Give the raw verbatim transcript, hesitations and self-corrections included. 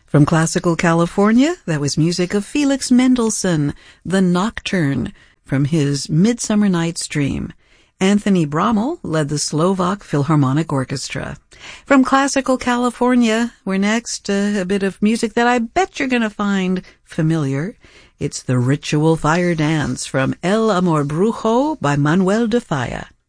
From classical California, that was music of Felix Mendelssohn, The Nocturne, from his Midsummer Night's Dream. Anthony Brammel led the Slovak Philharmonic Orchestra. From classical California, we're next uh, a bit of music that I bet you're going to find familiar. It's the Ritual Fire Dance from El Amor Brujo by Manuel de Falla.